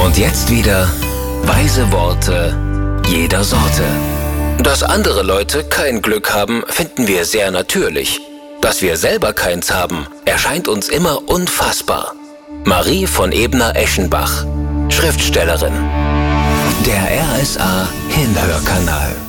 Und jetzt wieder weise Worte jeder Sorte. Dass andere Leute kein Glück haben, finden wir sehr natürlich. Dass wir selber keins haben, erscheint uns immer unfassbar. Marie von Ebner-Eschenbach, Schriftstellerin. Der RSA Hinhörkanal.